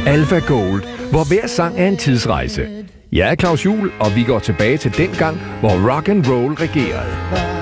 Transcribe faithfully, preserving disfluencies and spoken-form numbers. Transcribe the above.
Alpha Gold, hvor hver sang er en tidsrejse. Jeg er Claus Juhl, og vi går tilbage til den gang, hvor rock and roll regerede.